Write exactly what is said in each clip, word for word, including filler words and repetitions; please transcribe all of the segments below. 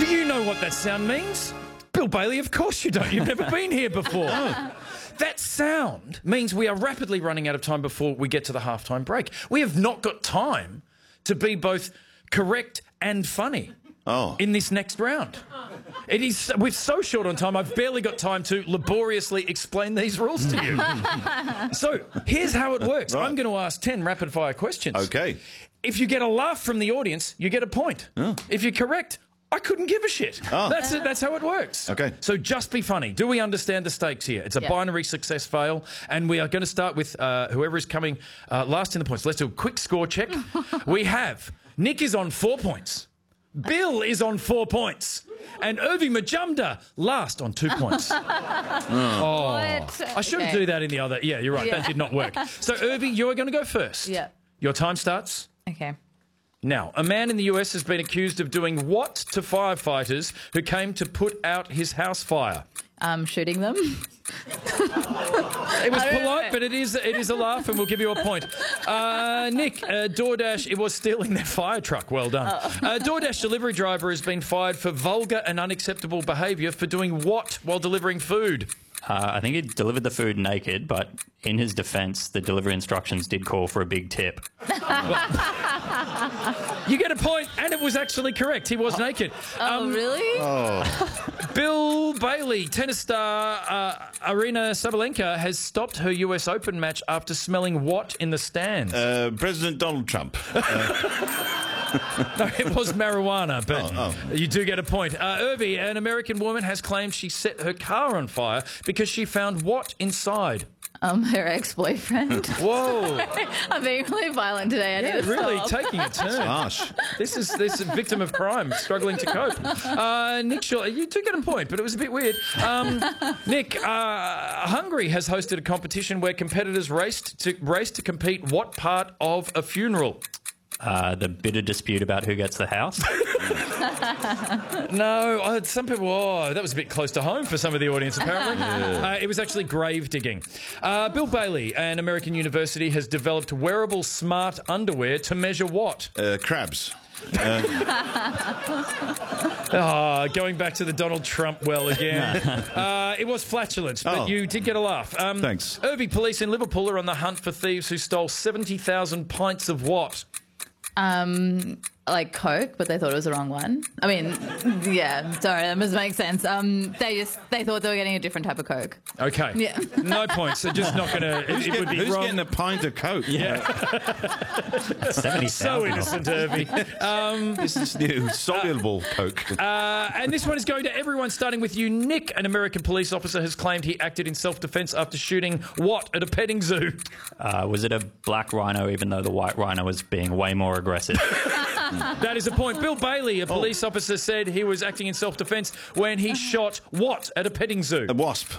Do you know what that sound means? Bill Bailey, of course you don't. You've never been here before. That sound means we are rapidly running out of time before we get to the halftime break. We have not got time to be both correct and funny oh. in this next round. It is, we're so short on time, I've barely got time to laboriously explain these rules to you. So here's how it works. Right. I'm going to ask ten rapid-fire questions. Okay. If you get a laugh from the audience, you get a point. Oh. If you're correct, I couldn't give a shit. Oh. That's it. That's how it works. Okay. So just be funny. Do we understand the stakes here? It's a Yeah. binary success fail, and we are going to start with uh, whoever is coming uh, last in the points. Let's do a quick score check. We have Nick is on four points. Bill is on four points. And Urvi Majumdar last on two points. oh. What? I should Okay. do that in the other. Yeah, you're right. Yeah. That did not work. So, Urvi, you're going to go first. Yeah. Your time starts Okay. now. A man in the U S has been accused of doing what to firefighters who came to put out his house fire? Um, shooting them. It was polite, but it is it is a laugh, and we'll give you a point. Uh, Nick, uh, DoorDash, it was stealing their fire truck. Well done. Oh. Uh, DoorDash delivery driver has been fired for vulgar and unacceptable behaviour for doing what while delivering food? Uh, I think he delivered the food naked, but in his defence, the delivery instructions did call for a big tip. You get a point, and it was actually correct. He was naked. Oh, Um, really? Bill Bailey, tennis star uh, Arina Sabalenka has stopped her U S Open match after smelling what in the stands? Uh, President Donald Trump. No, it was marijuana, but Oh, oh. you do get a point. Uh, Urvi, an American woman, has claimed she set her car on fire because she found what inside? Um, her ex-boyfriend. Whoa. I'm being really violent today. I Yeah, need to really stop. taking a turn. Harsh. This is this is a victim of crime, struggling to cope. Uh, Nick Shaw, you do get a point, but it was a bit weird. Um, Nick, uh, Hungary has hosted a competition where competitors raced to race to compete what part of a funeral? Uh, the bitter dispute about who gets the house. No, uh, some people, oh, that was a bit close to home for some of the audience, apparently. Uh, it was actually grave digging. Uh, Bill Bailey, an American university, has developed wearable smart underwear to measure what? Uh, crabs. Oh, going back to the Donald Trump well again. uh, it was flatulence, but Oh. you did get a laugh. Um, Thanks. Irving police in Liverpool are on the hunt for thieves who stole seventy thousand pints of what? Um, like Coke, but they thought it was the wrong one. I mean, yeah, sorry, that must make sense. Um, they just they thought they were getting a different type of Coke. Okay. Yeah. No points. They're just not going to... It, it would be Who's wrong. getting a pint of Coke? Yeah. seventy So thousand. innocent, Irving. Um, This is new soluble Coke. uh, and this one is going to everyone, starting with you, Nick. An American police officer has claimed he acted in self-defence after shooting what at a petting zoo? Uh, was it a black rhino, even though the white rhino was being way more aggressive? That is a point. Bill Bailey, a police officer, said he was acting in self-defence when he shot what at a petting zoo? A wasp.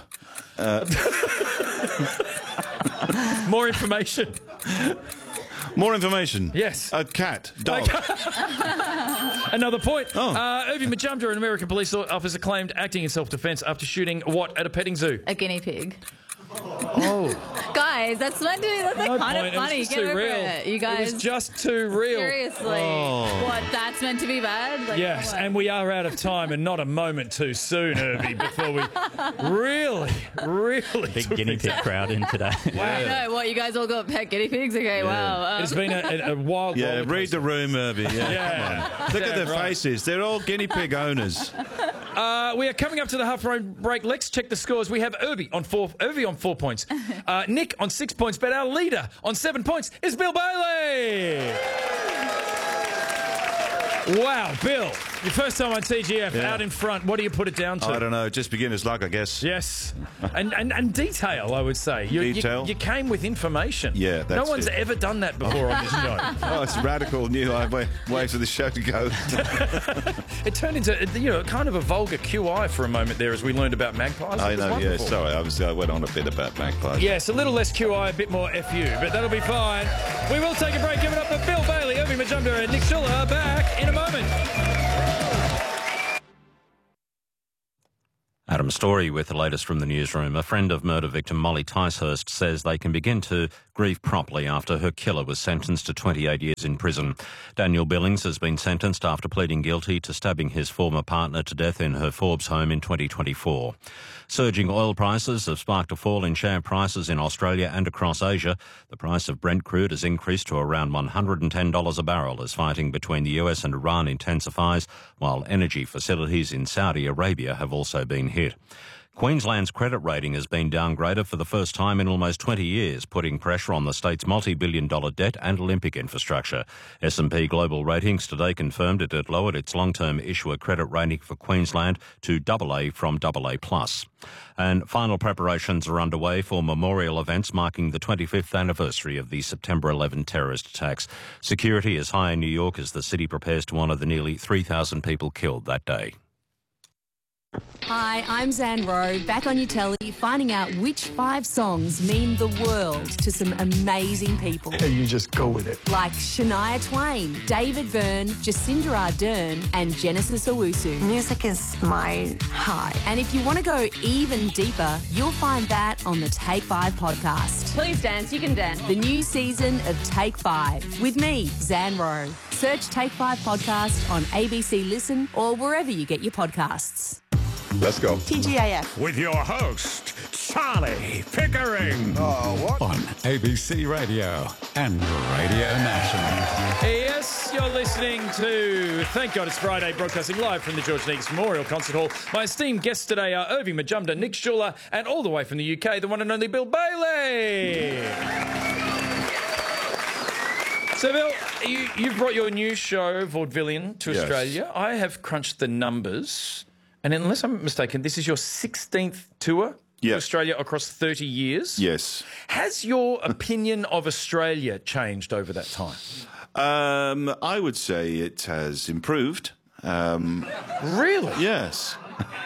More information. More information. Yes. A cat. Dog. Another point. Oh. Uh, Irving Majumdar, an American police officer, claimed acting in self-defence after shooting what at a petting zoo? A guinea pig. Oh. Guys, that's meant to that's like No kind point. of funny. It was just Get too over real. it. You It guys, was just too real. seriously. Oh. What, that's meant to be bad? Like, Yes, come on. and we are out of time, and not a moment too soon, Irving, before we really, really... Big guinea pig crowd in today. I know. What, you guys all got pet guinea pigs? Okay, wow. Um, It's been a, a, a wild Yeah, roller read the room, Irving. Yeah. Yeah. Come on. Look at their Right. faces. They're all guinea pig owners. Uh, we are coming up to the half round break. Let's check the scores. We have Irving on four, Irving on four points, uh, Nick on six points, but our leader on seven points is Bill Bailey. Wow, Bill, your first time on T G F, Yeah. out in front. What do you put it down to? I don't know. Just beginner's luck, I guess. Yes, and, and and detail, I would say. You, you- Detail? You, came with information. Yeah, no that's one's it. ever done that before on this show. Oh, it's radical new way, way for the show to go. It turned into, you know, kind of a vulgar Q I for a moment there as we learned about magpies. I It was know, yeah. wonderful. Sorry, I was I went on a bit about magpies. Yes, a little less Q I, a bit more F U, but that'll be fine. We will take a break. Give it up for Bill Bailey, Irving Majumdar, and Nick Schuller. Back in a moment. At Adam Story with the latest from the newsroom. A friend of murder victim Molly Ticehurst says they can begin to grieve properly after her killer was sentenced to twenty-eight years in prison. Daniel Billings has been sentenced after pleading guilty to stabbing his former partner to death in her Forbes home in twenty twenty-four. Surging oil prices have sparked a fall in share prices in Australia and across Asia. The price of Brent crude has increased to around one hundred ten dollars a barrel as fighting between the U S and Iran intensifies, while energy facilities in Saudi Arabia have also been hit. Queensland's credit rating has been downgraded for the first time in almost twenty years, putting pressure on the state's multi-billion dollar debt and Olympic infrastructure. S and P Global Ratings today confirmed it had lowered its long-term issuer credit rating for Queensland to double A from double A plus. And final preparations are underway for memorial events marking the twenty-fifth anniversary of the September eleventh terrorist attacks. Security is high in New York as the city prepares to honour the nearly three thousand people killed that day. Hi, I'm Zan Rowe, back on your telly, finding out which five songs mean the world to some amazing people. And you just go with it. Like Shania Twain, David Byrne, Jacinda Ardern, and Genesis Owusu. Music is my high. And if you want to go even deeper, you'll find that on the Take Five podcast. Please dance, you can dance. The new season of Take Five with me, Zan Rowe. Search Take Five podcast on A B C Listen or wherever you get your podcasts. Let's go. T G I F. With your host, Charlie Pickering. Oh, what? On A B C Radio and Radio National. Yes, you're listening to Thank God It's Friday, broadcasting live from the George Negus Memorial Concert Hall. My esteemed guests today are Irving Majumdar, Nick Schuler, and all the way from the U K, the one and only Bill Bailey. So, Bill, you, you've brought your new show, Vaudevillian, to Yes. Australia. I have crunched the numbers, and unless I'm mistaken, this is your sixteenth tour Yeah. to Australia across thirty years. Yes. Has your opinion of Australia changed over that time? Um, I would say it has improved. Um, Really? yes.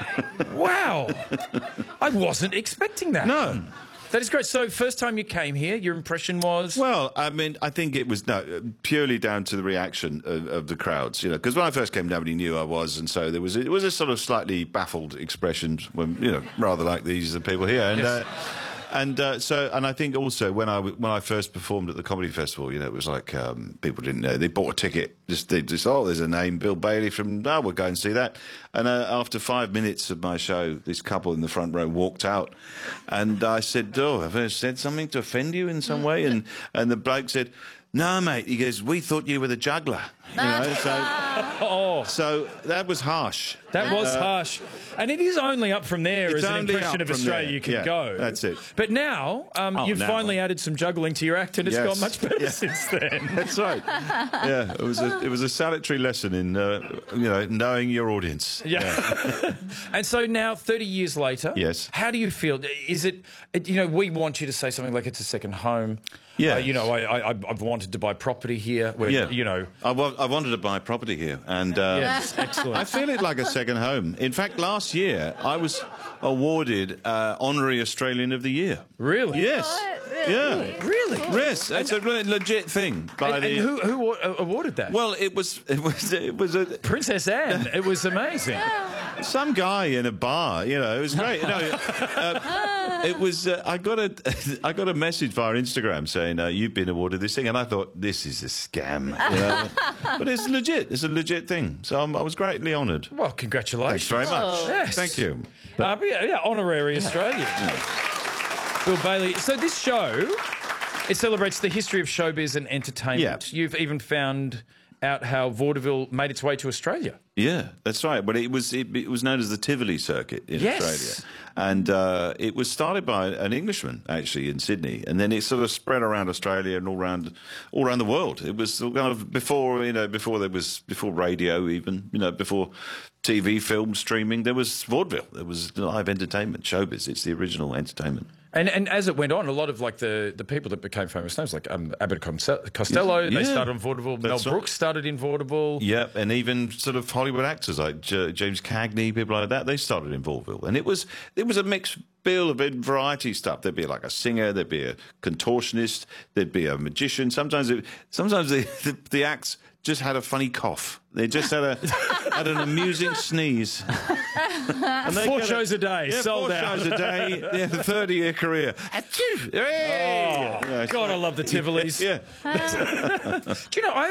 Wow. I wasn't expecting that. No. That is great. So, first time you came here, your impression was? Well, I mean, I think it was no, purely down to the reaction of, of the crowds, you know, because when I first came, nobody knew I was, and so there was it was a sort of slightly baffled expression when, you know, rather like these the people here, and. Yes. Uh, And uh, so, and I think also when I w- when I first performed at the comedy festival, you know, it was like um, people didn't know. They bought a ticket, just they just oh, there's a name, Bill Bailey from. Oh, we'll go and see that. And uh, after five minutes of my show, this couple in the front row walked out, and I said, "Oh, have I said something to offend you in some way?" And and the bloke said, "No, mate." He goes, "We thought you were the juggler." You know, so Oh, so that was harsh. that was harsh. And it is only up from there It's as an only impression up of from Australia there. you can Yeah, go. that's it. But now, um, Oh, you've now. finally added some juggling to your act, and it's Yes. gone much better Yeah. since then. That's right. Yeah, it was a it was a salutary lesson in uh, you know knowing your audience. Yeah. And so now, thirty years later, Yes. how do you feel? Is it, it, you know, we want you to say something like it's a second home. Yeah. Uh, you know, I, I, I've wanted to buy property here. Where, Yeah, You know. I, wa- I wanted to buy property here, and uh, Yes, excellent. I feel it like a second home. In fact, last year I was awarded uh, honorary Australian of the Year. Really? Yes. Yeah. Really? Yes, it's a re- legit thing. By And, the and who, who wa- awarded that? Well, it was it was it was a Princess Anne. It was amazing. some guy in a bar. You know, it was great. No, uh, it was. Uh, I got a I got a message via Instagram saying uh, you've been awarded this thing, and I thought this is a scam. You know? But it's legit. It's a legit thing. So I'm, I was greatly honoured. Well, congratulations. Thanks very much. Yes. Thank you. Uh, but yeah, yeah, honorary Australian. Bill Bailey. So this show, it celebrates the history of showbiz and entertainment. Yeah. You've even found out how vaudeville made its way to Australia. Yeah, that's right. But it was it, it was known as the Tivoli Circuit in Yes. Australia, and uh, it was started by an Englishman actually in Sydney, and then it sort of spread around Australia and all around all around the world. It was kind of before you know before there was before radio even you know before T V, film, streaming. There was vaudeville. There was live entertainment, showbiz. It's the original entertainment. And and as it went on, a lot of like the, the people that became famous names, like um, Abbott and Costello, Yeah. they started on vaudeville. Mel That's right. Brooks started in vaudeville. Yep, and even sort of Hollywood actors like J- James Cagney, people like that, they started in vaudeville, and it was it was a mixed bill of variety stuff. There'd be like a singer, there'd be a contortionist, there'd be a magician. Sometimes, it, sometimes the, the, the acts just had a funny cough. They just had a had an amusing sneeze. And they Four get shows a day, yeah, sold four out. shows a day. Yeah, thirty-year career. Hey! Oh, God, I love the Tivolis. Yeah. Do you know, I